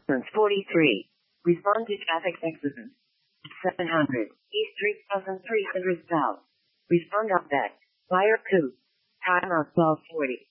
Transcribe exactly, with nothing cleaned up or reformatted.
forty-three. Respond to traffic accident. seven hundred. East three thousand three hundred South. Respond up back. Fire two. Time of twelve forty.